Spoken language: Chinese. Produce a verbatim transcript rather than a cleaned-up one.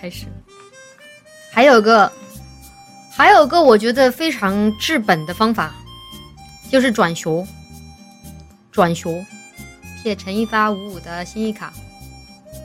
开始。还有个还有个我觉得非常治本的方法，就是转学转学，谢陈一发五五的心意卡。